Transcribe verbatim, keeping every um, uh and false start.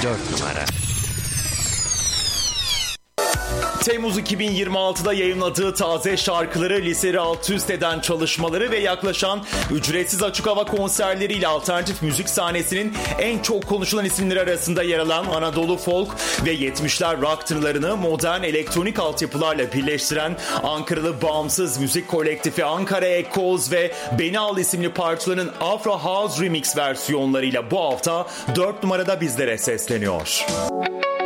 dört numara. Temmuz iki bin yirmi altıda yayınladığı taze şarkıları, liseleri alt üst eden çalışmaları ve yaklaşan ücretsiz açık hava konserleriyle alternatif müzik sahnesinin en çok konuşulan isimleri arasında yer alan Anadolu folk ve yetmişler rock tınılarını modern elektronik altyapılarla birleştiren Ankaralı bağımsız müzik kolektifi Ankara Echoes ve Beni Al isimli parçaların Afro House Remix versiyonlarıyla bu hafta dört numarada bizlere sesleniyor.